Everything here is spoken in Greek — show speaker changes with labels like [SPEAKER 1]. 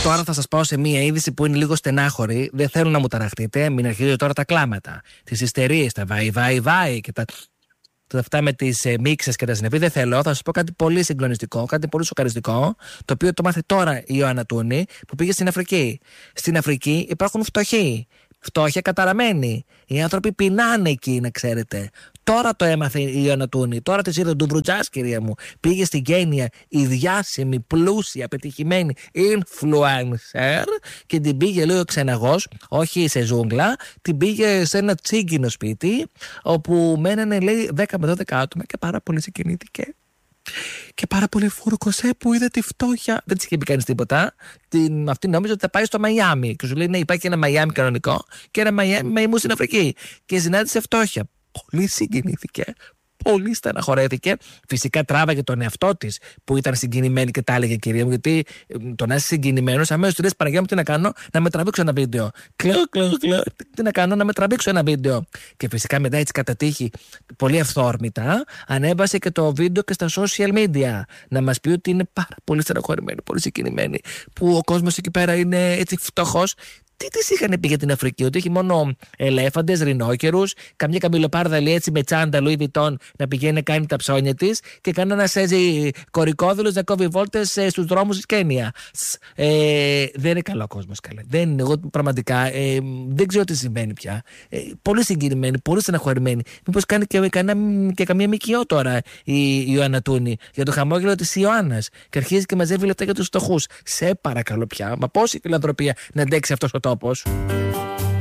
[SPEAKER 1] Τώρα θα σας πάω σε μία είδηση που είναι λίγο στενάχωρη. Δεν θέλω να μου ταραχτείτε. Μην αρχίζετε τώρα τα κλάματα, τις ιστερίες, τα βάι και τα αυτά με τις μίξες και τα συννεφή. Δεν θέλω. Θα σας πω κάτι πολύ συγκλονιστικό, κάτι πολύ σοκαριστικό, το οποίο το μάθε τώρα η Ιωάννα Τούνη που πήγε στην Αφρική. Στην Αφρική υπάρχουν φτωχοί. Φτώχεια καταραμένη. Οι άνθρωποι πεινάνε εκεί, να ξέρετε. Τώρα το έμαθε η Ιωάννα Τούνη. Τώρα τη είδε ο Ντουβρουτζάς, κυρία μου. Πήγε στην Κένια η διάσημη, πλούσια, πετυχημένη influencer και την πήγε, λέει, ο ξεναγός, όχι σε ζούγκλα, την πήγε σε ένα τσίγκινο σπίτι όπου μένανε, λέει, 10 με 12 άτομα και πάρα πολύ συγκινήθηκε. Και πάρα πολύ φούρκωσε που είδε τη φτώχεια. Δεν τη είχε πει κανείς τίποτα. Αυτή νόμιζε ότι θα πάει στο Μαϊάμι. Και σου λέει: ναι, υπάρχει ένα Μαϊάμι κανονικό και ένα Μαϊάμι μαϊμού στην Αφρική. Και συνάντησε φτώχεια. Πολύ συγκινήθηκε. Πολύ στεναχωρέθηκε. Φυσικά τράβαγε τον εαυτό της που ήταν συγκινημένη και τα έλεγε, κυρία μου. Γιατί το να είσαι συγκινημένος, αμέσως του λες: Παναγιά μου, τι να κάνω, να με τραβήξω ένα βίντεο. Κλαίω. Τι να κάνω, να με τραβήξω ένα βίντεο. Και φυσικά μετά, έτσι κατά τύχη, πολύ αυθόρμητα, ανέβασε και το βίντεο και στα social media. Να μας πει ότι είναι πάρα πολύ στεναχωρημένη, πολύ συγκινημένη. Που ο κόσμος εκεί πέρα είναι έτσι φτωχός. Τι της είχαν πει για την Αφρική, ότι έχει μόνο ελέφαντες, ρινόκερους, καμιά καμιλοπάρδα, λέει, έτσι με τσάντα Louis Vuitton να πηγαίνει να κάνει τα ψώνια της και κανένα σέζι κορικόδουλος να κόβει βόλτες στους δρόμους της Κένια. Δεν είναι καλό ο κόσμος, καλά. Δεν είναι, εγώ πραγματικά δεν ξέρω τι συμβαίνει πια. Πολύ συγκινημένη, πολύ στεναχωρημένη. Μήπως κάνει και καμία μικιό τώρα η Ιωάννα Τούνη για το χαμόγελο της Ιωάννας και αρχίζει και μαζεύει λεπτά για τους φτωχούς. Σε παρακαλώ πια, μα πόση φιλανθρωπία να αντέξει αυτός ο τόπος.